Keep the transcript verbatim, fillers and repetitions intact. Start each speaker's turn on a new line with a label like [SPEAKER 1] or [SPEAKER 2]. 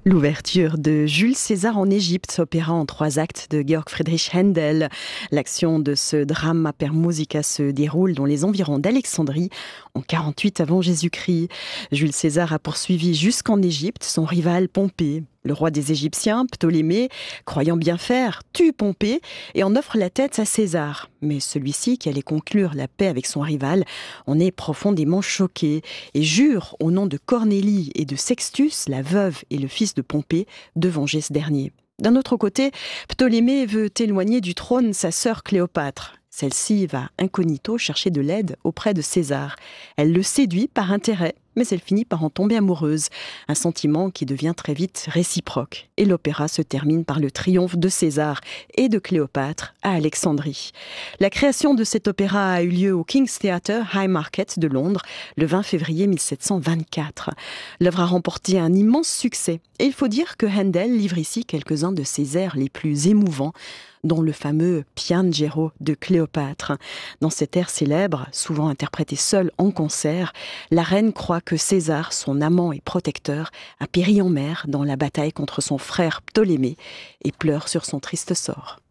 [SPEAKER 1] L'ouverture de Jules César en Égypte, opéra en trois actes de Georg Friedrich Händel. L'action de ce drama per musica se déroule dans les environs d'Alexandrie en quarante-huit avant Jésus-Christ. Jules César a poursuivi jusqu'en Égypte son rival Pompée. Le roi des Égyptiens, Ptolémée, croyant bien faire, tue Pompée et en offre la tête à César. Mais celui-ci, qui allait conclure la paix avec son rival, en est profondément choqué et jure, au nom de Cornélie et de Sextus, la veuve et le fils de Pompée, de venger ce dernier. D'un autre côté, Ptolémée veut éloigner du trône sa sœur Cléopâtre. Celle-ci va incognito chercher de l'aide auprès de César. Elle le séduit par intérêt, mais elle finit par en tomber amoureuse. Un sentiment qui devient très vite réciproque. Et l'opéra se termine par le triomphe de César et de Cléopâtre à Alexandrie. La création de cet opéra a eu lieu au King's Theatre, Haymarket de Londres, le vingt février mille sept cent vingt-quatre. L'œuvre a remporté un immense succès. Et il faut dire que Händel livre ici quelques-uns de ses airs les plus émouvants, dont le fameux Piangero de Cléopâtre. Dans cet air célèbre, souvent interprété seul en concert, la reine croit que César, son amant et protecteur, a péri en mer dans la bataille contre son frère Ptolémée et pleure sur son triste sort.